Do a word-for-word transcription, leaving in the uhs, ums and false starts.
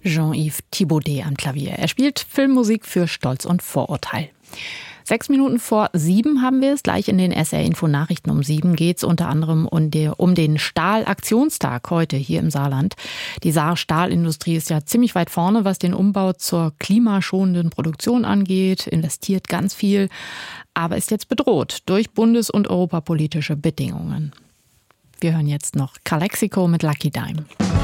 Jean-Yves Thibaudet am Klavier. Er spielt Filmmusik für Stolz und Vorurteil. Sechs Minuten vor sieben haben wir es. Gleich in den S R-Info-Nachrichten um sieben geht es unter anderem um, die, um den Stahlaktionstag heute hier im Saarland. Die Saar-Stahlindustrie ist ja ziemlich weit vorne, was den Umbau zur klimaschonenden Produktion angeht, investiert ganz viel, aber ist jetzt bedroht durch bundes- und europapolitische Bedingungen. Wir hören jetzt noch Calexico mit Lucky Dime.